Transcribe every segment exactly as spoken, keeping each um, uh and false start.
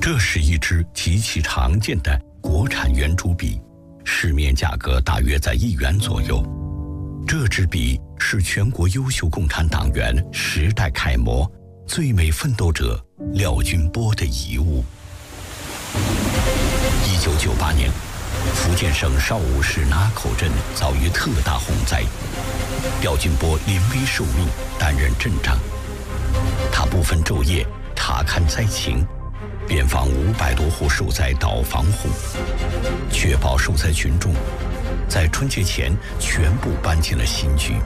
这是一支极其常见的国产圆珠笔，市面价格大约在一元左右。这支笔是全国优秀共产党员、时代楷模、最美奋斗者廖俊波的遗物。一九九八年，福建省邵武市拿口镇遭遇特大洪灾，廖俊波临危受命，担任镇长。他不分昼夜查看灾情，遍访五百多户受灾倒房户，确保受灾群众在春节前全部搬进了新居。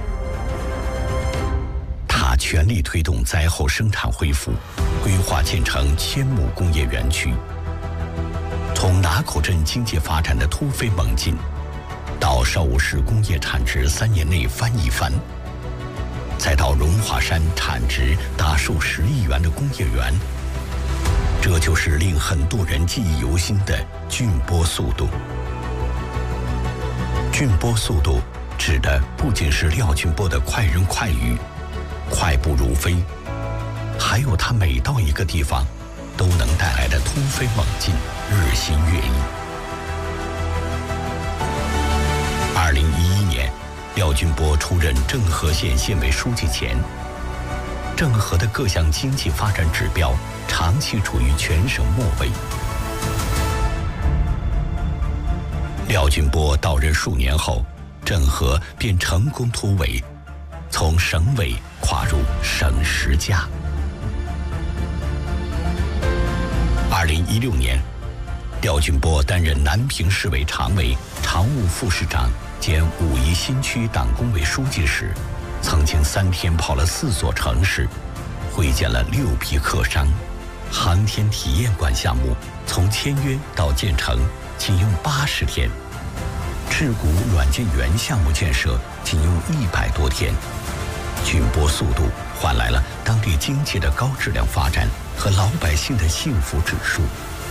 他全力推动灾后生产恢复，规划建成千亩工业园区。从拿口镇经济发展的突飞猛进，到邵武市工业产值三年内翻一番，再到荣华山产值达数十亿元的工业园，这就是令很多人记忆犹新的俊波速度。俊波速度指的不仅是廖俊波的快人快语、快步如飞，还有他每到一个地方都能带来的突飞猛进、日新月异。二零一一年，廖俊波出任政和县县委书记前，政和的各项经济发展指标长期处于全省末位。廖俊波到任数年后，政和便成功突围，从省委跨入省十佳。二零一六年，廖俊波担任南平市委常委、常务副市长兼武夷新区党工委书记时，曾经三天跑了四座城市，会见了六批客商。航天体验馆项目从签约到建成仅用八十天，智谷软件园项目建设仅用一百多天。俊波速度换来了当地经济的高质量发展和老百姓的幸福指数。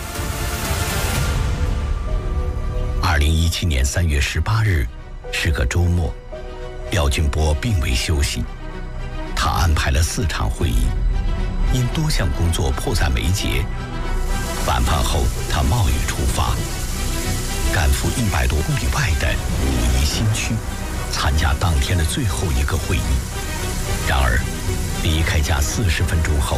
二零一七年三月十八日是个周末，廖俊波并未休息，他安排了四场会议，因多项工作迫在眉睫。晚饭后，他冒雨出发，赶赴一百多公里外的武夷新区，参加当天的最后一个会议。然而，离开家四十分钟后，